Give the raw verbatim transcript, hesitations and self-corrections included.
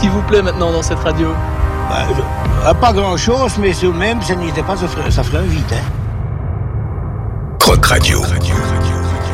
qui vous plaît maintenant dans cette radio? Bah, je- pas grand-chose, mais tout de même, ça n'était pas, ça ferait, ça ferait vite. Hein. Croc Radio. Radio, Radio.